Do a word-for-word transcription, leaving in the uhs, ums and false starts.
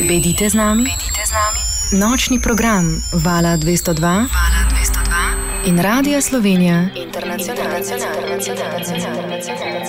Bedite z nami. Bedite z nami. Nočni program Vala dvesto dva, Vala dvesto dva in Radia Slovenija Internacionalna.